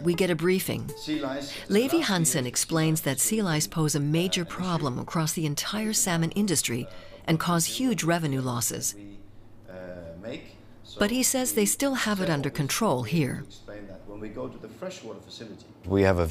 we get a briefing. Levi Hansen explains that sea lice pose a major problem across the entire salmon industry and cause huge revenue losses. But he says they still have it under control here. We have a